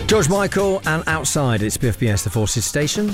George Michael and Outside. It's BFBS, the Forces station.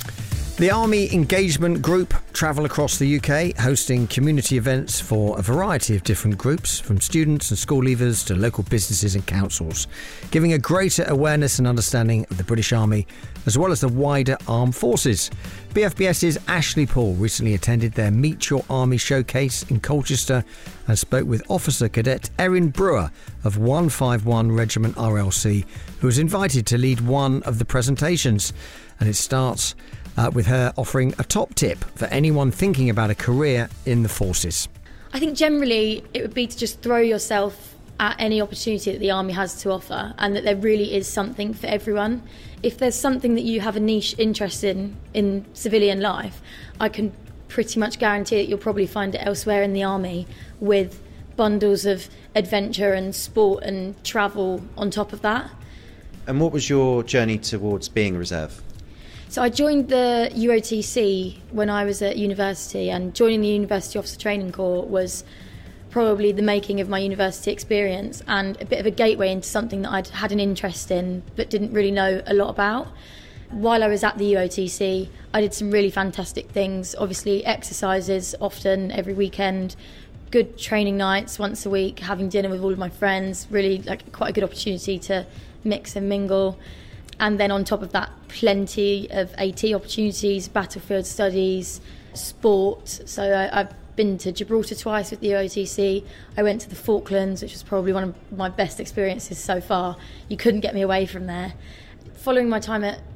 The Army Engagement Group travel across the UK, hosting community events for a variety of different groups, from students and school leavers to local businesses and councils, giving a greater awareness and understanding of the British Army, as well as the wider armed forces. BFBS's Ashley Paul recently attended their Meet Your Army showcase in Colchester and spoke with Officer Cadet Erin Brewer of 151 Regiment RLC, who was invited to lead one of the presentations. And it starts with her offering a top tip for anyone thinking about a career in the forces. I think generally it would be to just throw yourself at any opportunity that the Army has to offer, and that there really is something for everyone. If there's something that you have a niche interest in civilian life, I can pretty much guarantee that you'll probably find it elsewhere in the Army, with bundles of adventure and sport and travel on top of that. And what was your journey towards being a reserve? So I joined the UOTC when I was at university, and joining the University Officer Training Corps was probably the making of my university experience and a bit of a gateway into something that I'd had an interest in but didn't really know a lot about. While I was at the UOTC, I did some really fantastic things. Obviously exercises often every weekend, good training nights once a week, having dinner with all of my friends, really like quite a good opportunity to mix and mingle. And then on top of that, plenty of AT opportunities, battlefield studies, sport. So I've been to Gibraltar twice with the OTC. I went to the Falklands, which was probably one of my best experiences so far. You couldn't get me away from there. Following my time at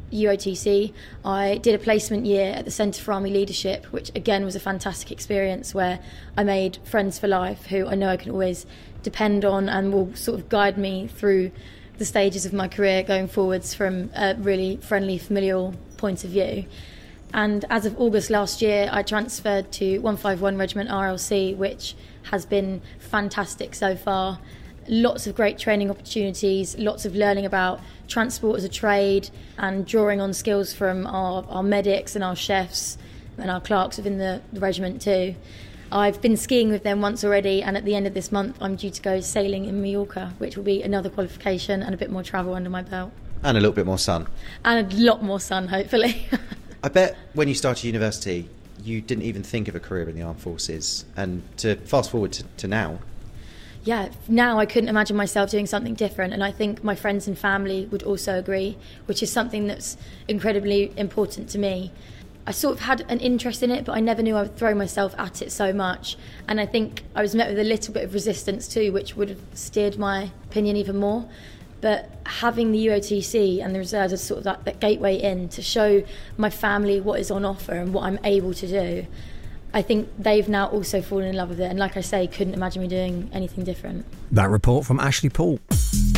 UOTC, I did a placement year at the Centre for Army Leadership, which again was a fantastic experience where I made friends for life who I know I can always depend on and will sort of guide me through the stages of my career going forwards from a really friendly, familial point of view. And as of August last year, I transferred to 151 Regiment RLC, which has been fantastic so far. Lots of great training opportunities, lots of learning about transport as a trade and drawing on skills from our medics and our chefs and our clerks within the regiment too. I've been skiing with them once already, and at the end of this month I'm due to go sailing in Mallorca, which will be another qualification and a bit more travel under my belt. And a little bit more sun. And a lot more sun, hopefully. I bet when you started university, you didn't even think of a career in the armed forces. And to fast forward to now. Yeah, now I couldn't imagine myself doing something different, and I think my friends and family would also agree, which is something that's incredibly important to me. I sort of had an interest in it, but I never knew I would throw myself at it so much. And I think I was met with a little bit of resistance too, which would have steered my opinion even more. But having the UOTC and the reserves as sort of that gateway in to show my family what is on offer and what I'm able to do, I think they've now also fallen in love with it. And like I say, couldn't imagine me doing anything different. That report from Ashley Paul.